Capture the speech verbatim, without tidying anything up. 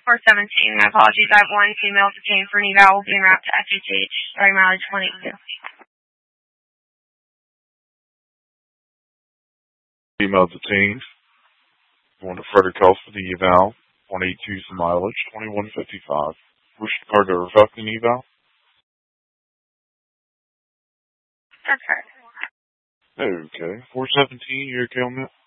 four seventeen, my apologies. I have one female detained for an eval. Will be en route to F H H. Sorry, mileage one eighty-two. Female detained. Going to Frederick Health for the eval. one eighty-two for mileage, twenty-one fifty-five. Wish the car to reflect an eval? That's correct. Okay. four seventeen, you okay on that?